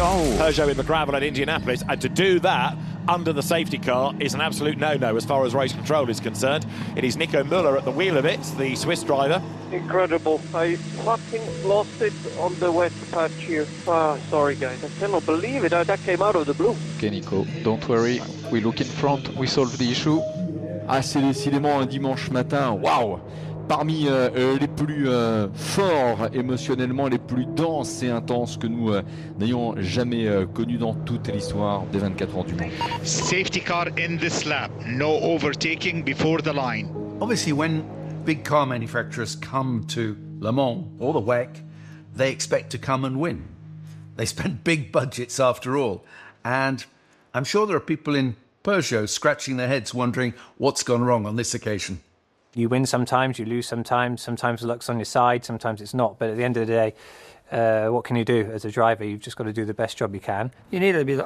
Peugeot in the gravel at Indianapolis, and to do that under the safety car is an absolute no-no as far as race control is concerned. It is Nico Müller at the wheel of it, the Swiss driver. Incredible. I fucking lost it on the wet patch here. Sorry guys, I cannot believe it. That came out of the blue. Okay Nico, don't worry, we look in front, we solve the issue. Ah, c'est décidément un dimanche matin, waouh! Parmi les plus forts émotionnellement, les plus denses et intenses que nous n'ayons jamais connus dans toute l'histoire des 24 heures du Mans. Safety car in this lap, no overtaking before the line. Obviously, when big car manufacturers come to Le Mans or the WEC, they expect to come and win. They spend big budgets after all. And I'm sure there are people in Peugeot scratching their heads wondering what's gone wrong on this occasion. You win sometimes, you lose sometimes luck's on your side, sometimes it's not. But at the end of the day, what can you do as a driver? You've just got to do the best job you can. You need a bit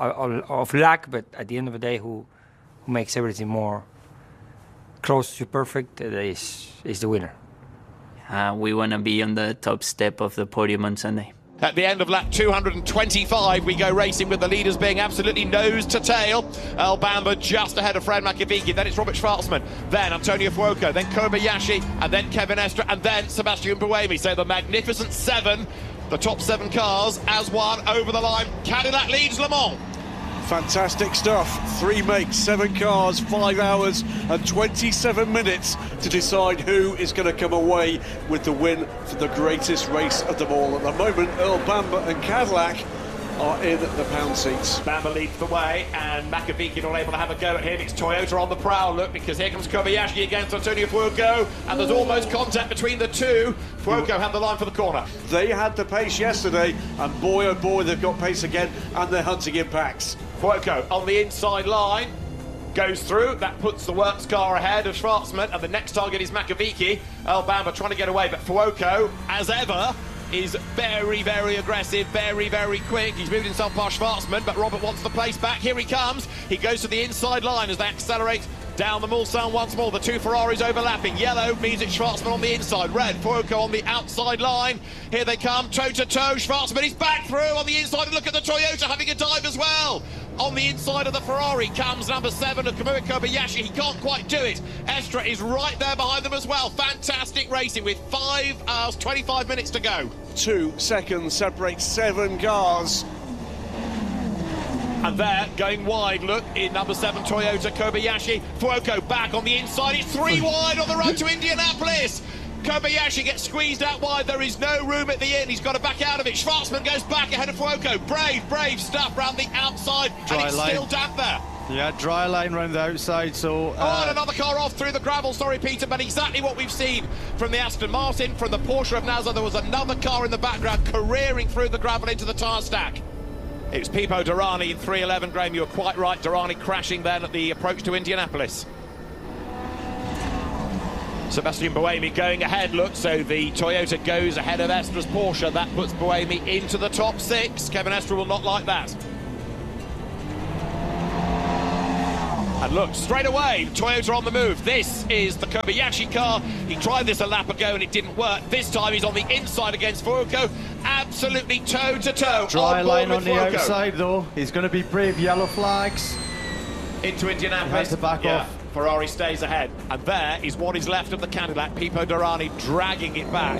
of luck, but at the end of the day, who makes everything more close to perfect is the winner. We want to be on the top step of the podium on Sunday. At the end of lap 225, we go racing with the leaders being absolutely nose to tail. Earl Bamber just ahead of Fred Makowiecki, then it's Robert Schwarzman, then Antonio Fuoco, then Kobayashi, and then Kevin Estre, and then Sebastian Buemi. So the magnificent seven, the top seven cars as one over the line. Cadillac leads Le Mans. Fantastic stuff. 3 makes, 7 cars, 5 hours and 27 minutes to decide who is going to come away with the win for the greatest race of them all. At the moment, Earl Bamber and Cadillac are in the pound seats. Bamber leads the way, and Makowiecki not able to have a go at him. It's Toyota on the prowl, look, because here comes Kobayashi against Antonio Fuoco, and there's almost contact between the two. Fuoco had the line for the corner. They had the pace yesterday, and boy oh boy, they've got pace again, and they're hunting impacts. Fuoco on the inside line, goes through, that puts the works car ahead of Schwarzman, and the next target is Makowiecki. Earl Bamber trying to get away, but Fuoco, as ever, is very, very aggressive, very, very quick. He's moved himself past Schwarzman, but Robert wants the place back. Here he comes. He goes to the inside line as they accelerate down the Mulsanne once more. The two Ferraris overlapping. Yellow means it's Schwarzman on the inside. Red, Fuoco on the outside line. Here they come, toe-to-toe. Schwarzman is back through on the inside. And look at the Toyota having a dive as well. On the inside of the Ferrari comes number 7 of Kamui Kobayashi. He can't quite do it. Estre is right there behind them as well. Fantastic racing with 5 hours, 25 minutes to go. 2 seconds separate 7 cars. And there, going wide, look, in number 7 Toyota Kobayashi. Fuoco back on the inside. It's 3 wide on the road to Indianapolis. Kobayashi gets squeezed out wide. There is no room at the end. He's got to back out of it. Schwarzman goes back ahead of Fuoco. Brave stuff round the outside. And it's still damp there. Yeah, dry line round the outside, so... and another car off through the gravel, sorry Peter, but exactly what we've seen from the Aston Martin, from the Porsche of Nasser. There was another car in the background careering through the gravel into the tyre stack. It was Pipo Derani in 311, Graham, you were quite right. Derani crashing then at the approach to Indianapolis. Sebastian Buemi going ahead, look, so the Toyota goes ahead of Estre's Porsche. That puts Buemi into the top 6. Kevin Estre will not like that. And look, straight away, Toyota on the move. This is the Kobayashi car. He tried this a lap ago and it didn't work. This time he's on the inside against Fuoco. Absolutely toe-to-toe. Dry line on the outside, though. He's going to be brave. Yellow flags. Into Indianapolis. Has to back off. Ferrari stays ahead. And there is what is left of the Cadillac. Pipo Derani dragging it back.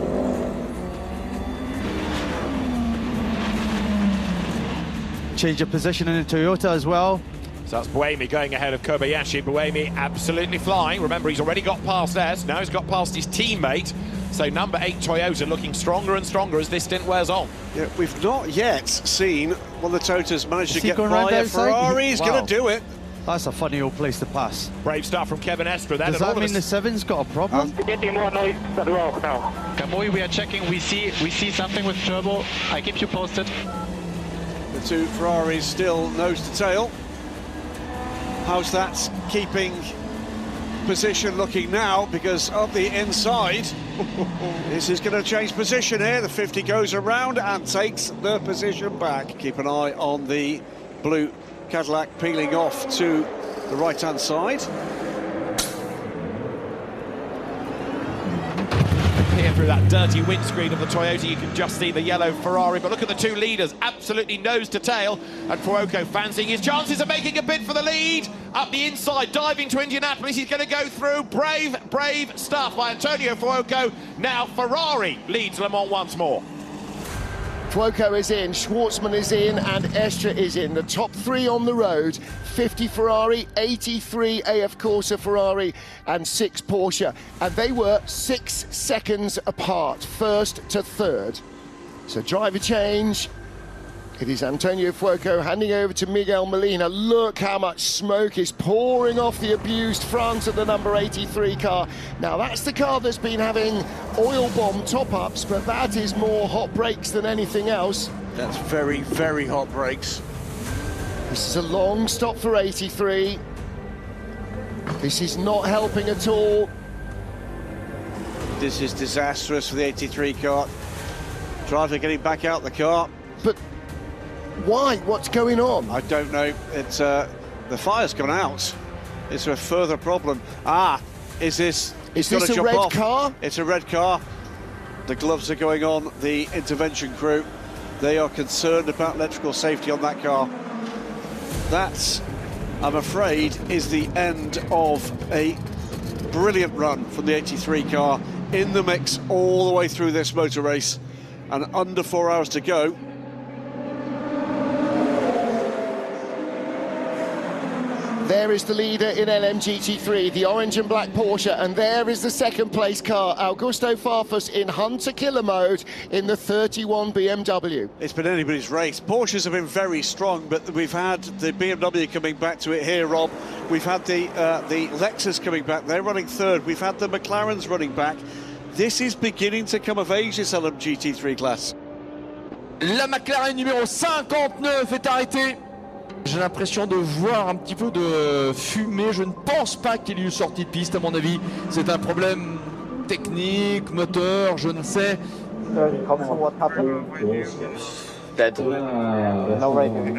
Change of position in the Toyota as well. So that's Buemi going ahead of Kobayashi. Buemi absolutely flying. Remember, he's already got past S. Now he's got past his teammate. So number 8 Toyota looking stronger and stronger as this stint wears on. Yeah, we've not yet seen one of the Toyotas manage to get by a Ferrari. He's going to do it. That's a funny old place to pass. Brave start from Kevin Estre. Does that mean the 7's got a problem? Getting more noise at the rock now. Kamui, we are checking. We see something with turbo. I keep you posted. The 2 Ferraris still nose to tail. How's that keeping position looking now? Because of the inside, this is going to change position here. The 50 goes around and takes the position back. Keep an eye on the blue Cadillac peeling off to the right-hand side. Here through that dirty windscreen of the Toyota, you can just see the yellow Ferrari. But look at the two leaders, absolutely nose to tail. And Fuoco fancying his chances of making a bid for the lead. Up the inside, diving to Indianapolis. He's going to go through. Brave stuff by Antonio Fuoco. Now Ferrari leads Le Mans once more. Fuoco is in, Schwartzman is in, and Estre is in. The top three on the road, 50 Ferrari, 83 AF Corsa Ferrari, and 6 Porsche. And they were 6 seconds apart, first to third. So driver change. It is Antonio Fuoco handing over to Miguel Molina. Look how much smoke is pouring off the abused front of the number 83 car. Now that's the car that's been having oil bomb top-ups, but that is more hot brakes than anything else. That's very, very hot brakes. This is a long stop for 83. This is not helping at all. This is disastrous for the 83 car. Driver getting back out the car. But why? What's going on? I don't know. It's the fire's gone out. It's a further problem. Is this a red car? It's a red car. The gloves are going on. The intervention crew, they are concerned about electrical safety on that car. That, I'm afraid, is the end of a brilliant run from the 83 car in the mix all the way through this motor race, and under 4 hours to go. There is the leader in LMGT3, the orange and black Porsche, and there is the second place car, Augusto Farfus in hunter killer mode in the 31 BMW. It's been anybody's race. Porsches have been very strong, but we've had the BMW coming back to it here, Rob. We've had the Lexus coming back. They're running third. We've had the McLarens running back. This is beginning to come of age, this LMGT3 class. La McLaren numéro 59 est arrêtée. J'ai l'impression de voir un petit peu de fumée. Je ne pense pas qu'il y ait eu sortie de piste, à mon avis. C'est un problème technique, moteur, je ne sais. What happened? Dead. No rating.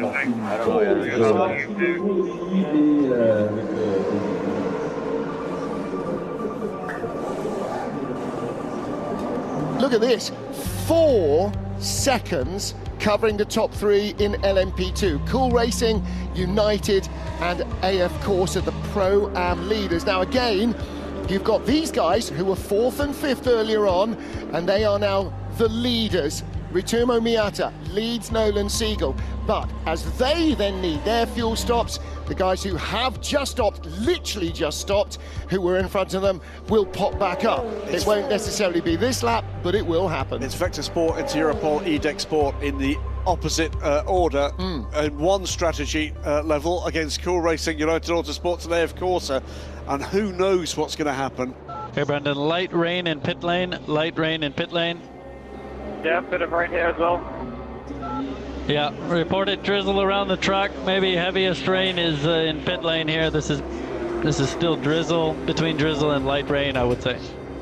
Look at this, 4 seconds covering the top 3 in LMP2. Cool Racing, United and AF Corsa, the Pro-Am leaders. Now again, you've got these guys who were 4th and 5th earlier on, and they are now the leaders. Ritumo Miata leads Nolan Siegel, but as they then need their fuel stops, the guys who have just stopped, literally just stopped, who were in front of them, will pop back up. It won't necessarily be this lap, but it will happen. It's Vector Sport into Europol EDEX Sport in the opposite order, and one strategy level against Cool Racing, United Autosports and AF Corsa, and who knows what's going to happen. Hey, Brendan, light rain in pit lane, light rain in pit lane. Yeah, bit of rain here as well. Yeah, reported drizzle around the track. Maybe heaviest rain is in pit lane here. This is still drizzle, between drizzle and light rain, I would say.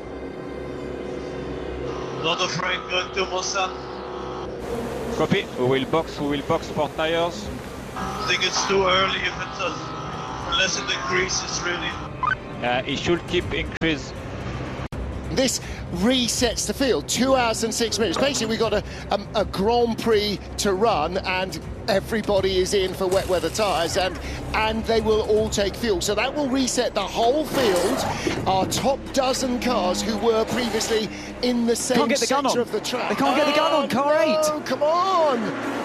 Lot of rain going to Mulsanne. Copy. We will box for tires. I think it's too early if it's unless it increases really. It should keep increase. This resets the field, 2 hours and 6 minutes. Basically, we've got a Grand Prix to run, and everybody is in for wet weather tyres, and they will all take fuel. So that will reset the whole field. Our top dozen cars who were previously in the same sector of the track. They can't get the gun on, car 8. Oh, come on!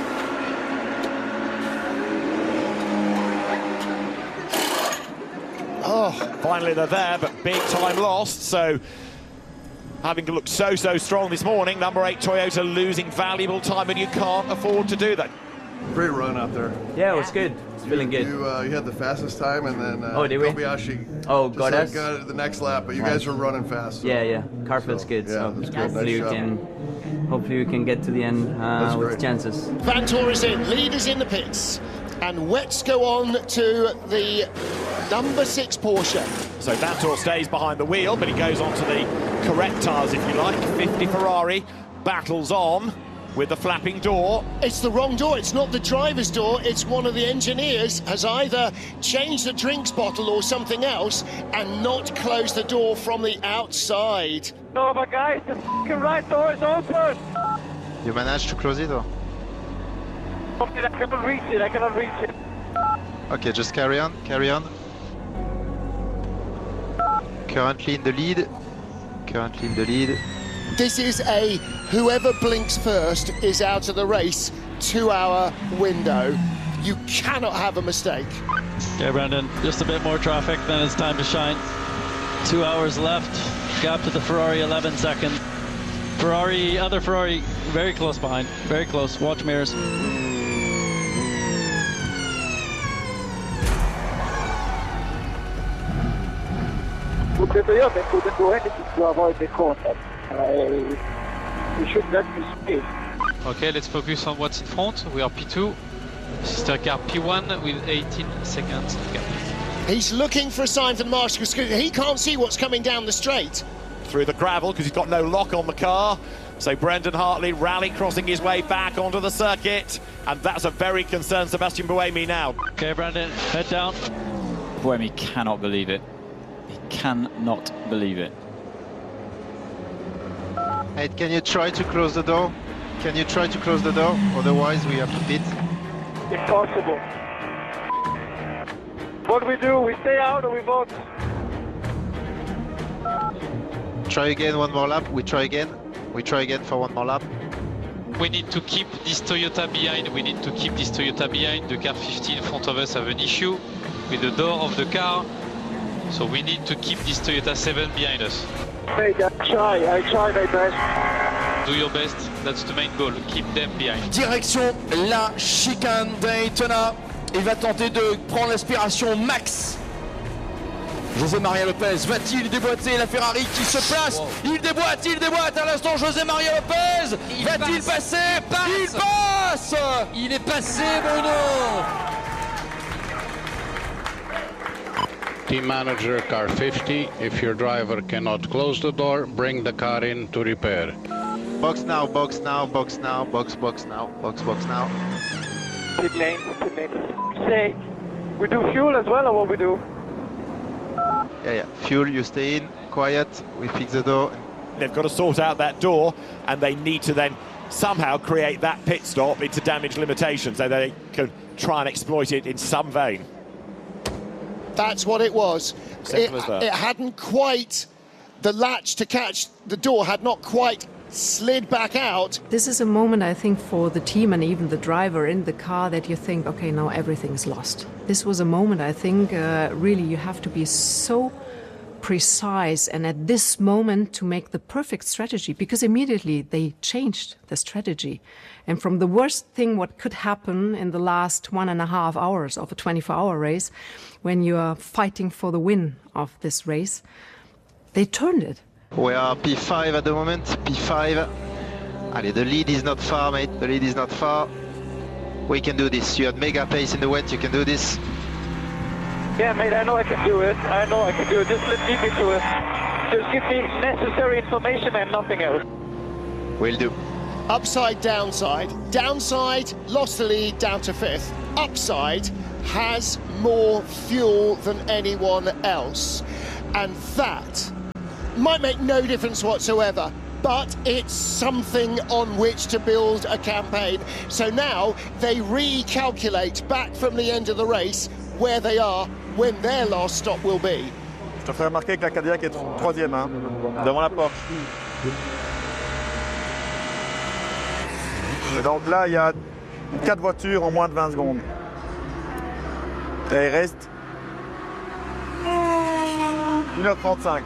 Oh, finally they're there, but big time lost. So, having looked so strong this morning, number 8 Toyota losing valuable time, and you can't afford to do that. Great run out there. Yeah, it was good. It's feeling good. You had the fastest time, and then did we? Kobayashi got us? got the next lap, but you guys were running fast. So. Yeah. Car feels good. Yeah, so that's good. Hopefully we can get to the end with chances. Vanthoor is in, leaders in the pits, and wets go on to the number 6 Porsche. So Vanthoor stays behind the wheel, but he goes on to the correct tyres, if you like. 50 Ferrari battles on. with the flapping door. It's the wrong door. It's not the driver's door. It's one of the engineers has either changed the drinks bottle or something else and not closed the door from the outside. No, but guys, the right door is open. You managed to close it or? Okay, I cannot reach it. I cannot reach it. Okay, just carry on. Carry on. Currently in the lead. Currently in the lead. This is a whoever blinks first is out of the race 2-hour window. You cannot have a mistake. Okay, Brendan, just a bit more traffic, then it's time to shine. 2 hours left, gap to the Ferrari 11 seconds. Other Ferrari, very close behind, very close, watch mirrors. We should not be speed. Okay, let's focus on what's in front. We are P2, sister car P1 with 18 seconds gap. He's looking for a sign from the marshal because he can't see what's coming down the straight. Through the gravel because he's got no lock on the car. So Brendan Hartley rally crossing his way back onto the circuit, and that's a very concerned Sebastian Buemi now. Okay, Brendan, head down. Buemi cannot believe it. He cannot believe it. Hey, can you try to close the door? Can you try to close the door? Otherwise, we have to pit. Impossible. What we do? We stay out or we vote? Try again, one more lap. We try again. We try again for one more lap. We need to keep this Toyota behind. We need to keep this Toyota behind. The car 15 in front of us have an issue with the door of the car. So we need to keep this Toyota 7 behind us. Mate, I try my best. Do your best, that's the main goal, keep them behind. Direction la chicane Daytona. Il va tenter de prendre l'aspiration max. José Maria Lopez va-t-il déboîter la Ferrari qui se place? Il déboîte à l'instant. José Maria Lopez va-t-il passer? Il passe. Il est passé, Bruno. Team manager, car 50. If your driver cannot close the door, bring the car in to repair. Box now, box now, box now, box now, box now. Pit lane. Say, we do fuel as well, or what we do? Yeah. Fuel, you stay in, quiet, we fix the door. They've got to sort out that door, and they need to then somehow create that pit stop into damage limitation so they can try and exploit it in some vein. That's what it was. It hadn't quite, the latch to catch the door had not quite slid back out. This is a moment, I think, for the team and even the driver in the car that you think, okay, now everything's lost. This was a moment, I think, really you have to be so precise and at this moment to make the perfect strategy, because immediately they changed the strategy. And from the worst thing what could happen in the last 1.5 hours of a 24-hour race, when you are fighting for the win of this race, they turned it. We are P5 at the moment, P5. Allez, the lead is not far, mate, the lead is not far. We can do this, you had mega pace in the wet, you can do this. Yeah, mate, I know I can do it. Just lead me to it. Just give me necessary information and nothing else. Will do. Upside, downside. Downside, lost the lead down to 5th. Upside, has more fuel than anyone else. And that might make no difference whatsoever, but it's something on which to build a campaign. So now they recalculate back from the end of the race where they are when their last stop will be. Je te ferai remarquer que la Cadillac est 3e, hein, devant la Porsche. Et donc là, il y a 4 voitures en moins de 20 secondes. Et il reste 1h35.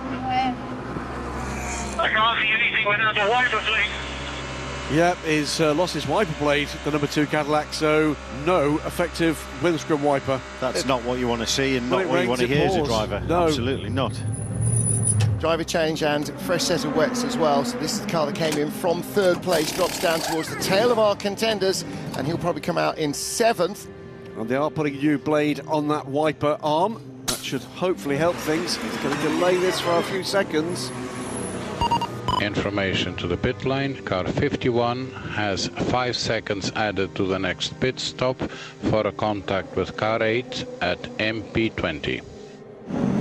I can't see anything without the wiper blade. Yep, he's lost his wiper blade, the number 2 Cadillac, so no effective windscreen wiper. That's not what you want to see and not what you want to hear as a driver. No. Absolutely not. Driver change and fresh set of wets as well. So this is the car that came in from 3rd place, drops down towards the tail of our contenders, and he'll probably come out in 7th. And they are putting a new blade on that wiper arm. That should hopefully help things. He's going to delay this for a few seconds. information to the pit lane. Car 51 has 5 seconds added to the next pit stop for a contact with car 8 at MP20.